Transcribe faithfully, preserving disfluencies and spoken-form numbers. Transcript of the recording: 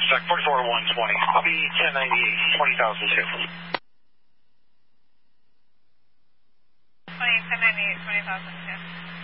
Zach forty-four one twenty. I'll be ten ninety-eight, twenty thousand two. twenty, ten ninety-eight, twenty thousand two.